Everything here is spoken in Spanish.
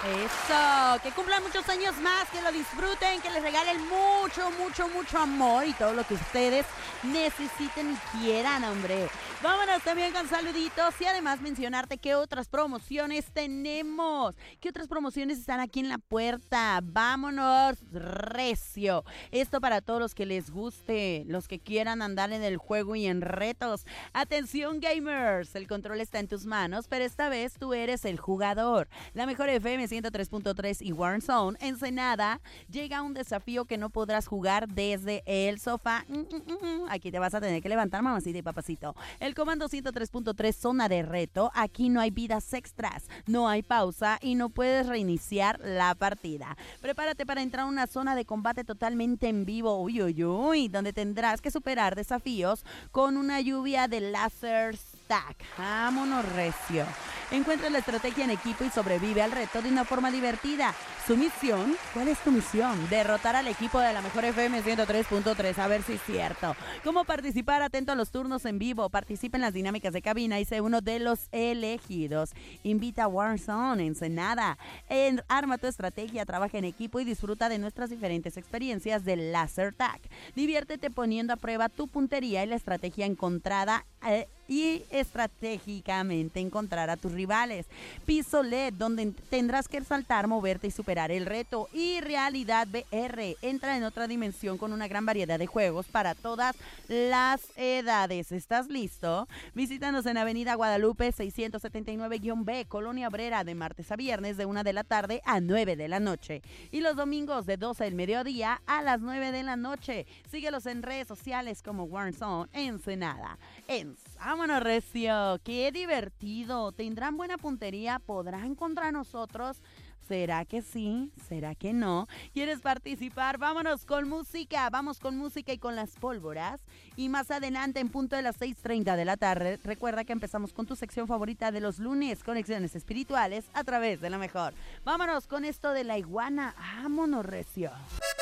Eso, que cumplan muchos años más, que lo disfruten, que les regalen mucho, mucho, mucho amor y todo lo que ustedes necesiten y quieran, hombre. Vámonos también con saluditos y además mencionarte qué otras promociones tenemos, qué otras promociones están aquí en la puerta. Vámonos, recio. Esto para todos los que les guste, los que quieran andar en el juego y en retos. Atención gamers, el control está en tus manos, pero esta vez tú eres el jugador. La mejor FM 103.3 y Warzone, Ensenada, llega un desafío que no podrás jugar desde el sofá. Aquí te vas a tener que levantar, mamacita y papacito. El comando 103.3, zona de reto. Aquí no hay vidas extras, no hay pausa y no puedes reiniciar la partida. Prepárate para entrar a una zona de combate totalmente en vivo, donde tendrás que superar desafíos con una lluvia de láser stack. Vámonos, recio. Encuentra la estrategia en equipo y sobrevive al reto de una forma divertida. ¿Su misión? ¿Cuál es tu misión? Derrotar al equipo de la mejor FM 103.3, a ver si es cierto. ¿Cómo participar? Atento a los turnos en vivo. Participa en las dinámicas de cabina y sé uno de los elegidos. Invita a Warzone, Ensenada. Arma tu estrategia, trabaja en equipo y disfruta de nuestras diferentes experiencias de Laser Tag. Diviértete poniendo a prueba tu puntería y la estrategia encontrada y estratégicamente encontrar a tus rivales. Piso LED, donde tendrás que saltar, moverte y superar el reto. Y Realidad VR, entra en otra dimensión con una gran variedad de juegos para todas las edades. ¿Estás listo? Visítanos en Avenida Guadalupe 679-B, Colonia Obrera, de martes a viernes de 1 de la tarde a 9 de la noche. Y los domingos de 12 del mediodía a las 9 de la noche. Síguelos en redes sociales como Warzone Ensenada. Vámonos, recio, qué divertido. ¿Tendrán buena puntería? ¿Podrán contra nosotros? ¿Será que sí? ¿Será que no? ¿Quieres participar? Vámonos con música. Vamos con música y con las pólvoras. Y más adelante, en punto de las 6:30 de la tarde, recuerda que empezamos con tu sección favorita de los lunes, Conexiones Espirituales, a través de la mejor. Vámonos con esto de la iguana. Vámonos, recio.